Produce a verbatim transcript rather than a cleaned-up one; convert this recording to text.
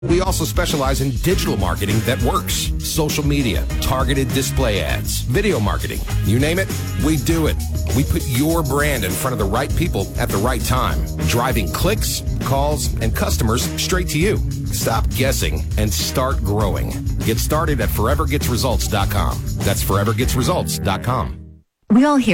We also specialize in digital marketing that works. Social media, targeted display ads, video marketing. You name it, we do it. We put your brand in front of the right people at the right time, driving clicks, calls, and customers straight to you. Stop guessing and start growing. Get started at forever gets results dot com. That's forever gets results dot com. We all hear